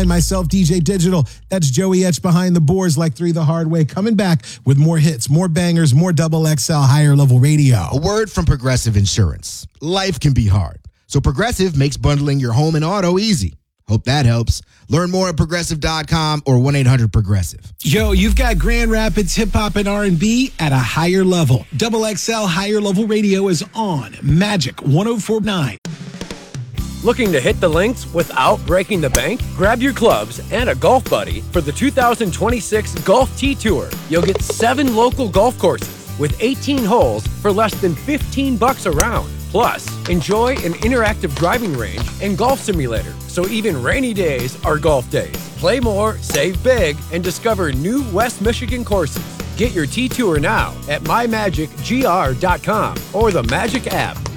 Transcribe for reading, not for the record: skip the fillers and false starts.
And myself, DJ Digital. That's Joey Etch behind the boards like 3 the hard way, coming back with more hits, more bangers, more double XL higher level radio. A word from Progressive Insurance. Life can be hard, so Progressive makes bundling your home and auto easy. Hope that helps. Learn more at Progressive.com or 1-800-PROGRESSIVE. Yo, you've got Grand Rapids hip-hop and R&B at a higher level. Double XL higher level radio is on Magic 104.9. Looking to hit the links without breaking the bank? Grab your clubs and a golf buddy for the 2026 Golf T Tour. You'll get 7 local golf courses with 18 holes for less than $15 a round. Plus, enjoy an interactive driving range and golf simulator, so even rainy days are golf days. Play more, save big, and discover new West Michigan courses. Get your T Tour now at mymagicgr.com or the Magic app.